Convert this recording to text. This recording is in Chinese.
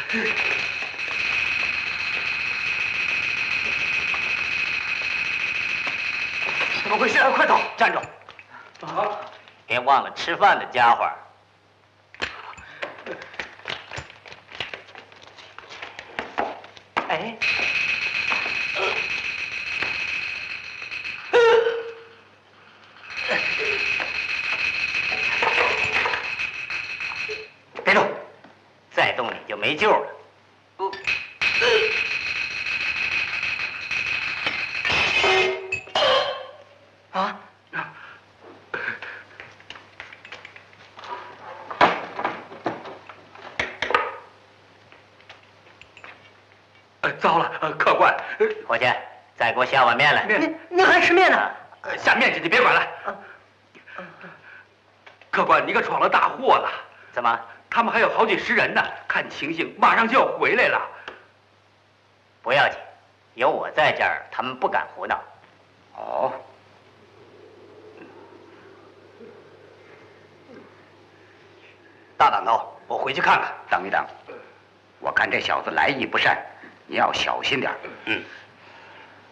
怎么回事？快走！ 站住！ 啊！ 别忘了吃饭的家伙。哎。 别动！再动你就没救了。啊！ 糟了，客官， 伙计，再给我下碗面来。 您还吃面呢？ 下面去，你别管了。客官，你可闯了大祸了。 怎么？ 他们还有好几十人呢，看情形马上就要回来了。 不要紧，有我在这儿，他们不敢胡闹。 哦。 大党头，我回去看看。等一等，我看这小子来意不善，你要小心点。